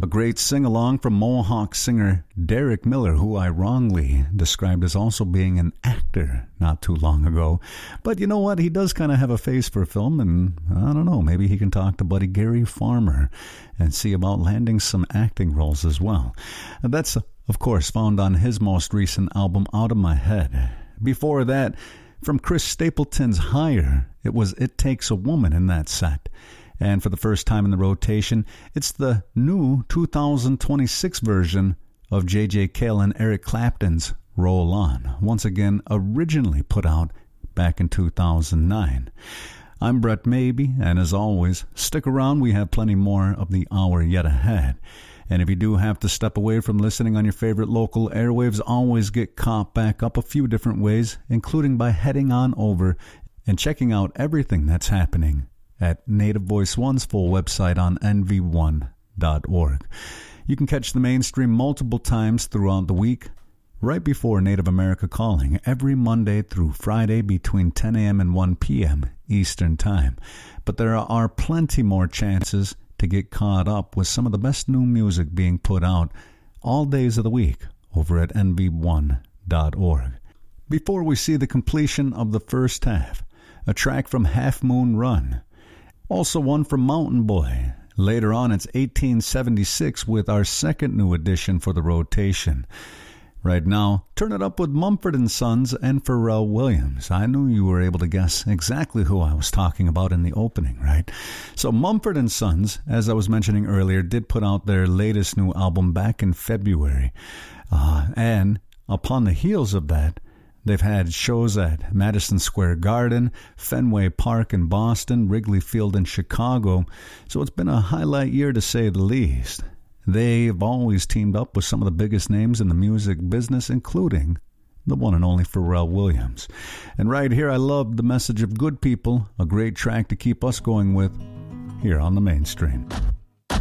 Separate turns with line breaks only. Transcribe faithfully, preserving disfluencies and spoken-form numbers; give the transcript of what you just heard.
A great sing-along from Mohawk singer Derek Miller, who I wrongly described as also being an actor not too long ago. But you know what? He does kind of have a face for film, and I don't know, maybe he can talk to buddy Gary Farmer and see about landing some acting roles as well. And that's, of course, found on his most recent album, Out of My Head. Before that, from Chris Stapleton's Higher, it was It Takes a Woman in that set. And for the first time in the rotation, it's the new two thousand twenty-six version of J J. Cale and Eric Clapton's Roll On, once again originally put out back in two thousand nine. I'm Brett Maybe, and as always, stick around. We have plenty more of the hour yet ahead. And if you do have to step away from listening on your favorite local airwaves, always get caught back up a few different ways, including by heading on over and checking out everything that's happening at Native Voice One's full website on N V one dot org. You can catch the mainstream multiple times throughout the week, right before Native America Calling, every Monday through Friday between ten a.m. and one p.m. Eastern Time. But there are plenty more chances to get caught up with some of the best new music being put out all days of the week over at N V one dot org. Before we see the completion of the first half, a track from Half Moon Run. Also one from Mountain Boy. Later on, it's eighteen seventy-six with our second new addition for the rotation. Right now, turn it up with Mumford and Sons and Pharrell Williams. I knew you were able to guess exactly who I was talking about in the opening, right? So Mumford and Sons, as I was mentioning earlier, did put out their latest new album back in February. Uh, and upon the heels of that, they've had shows at Madison Square Garden, Fenway Park in Boston, Wrigley Field in Chicago. So it's been a highlight year to say the least. They've always teamed up with some of the biggest names in the music business, including the one and only Pharrell Williams. And right here, I love the message of Good People, a great track to keep us going with here on the mainstream.